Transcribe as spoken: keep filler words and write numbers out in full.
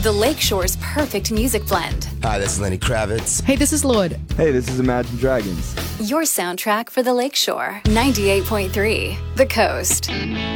The Lakeshore's perfect music blend. Hi, this is Lenny Kravitz. Hey, this is Lorde. Hey, this is Imagine Dragons. Your soundtrack for the Lakeshore. ninety-eight point three, The Coast.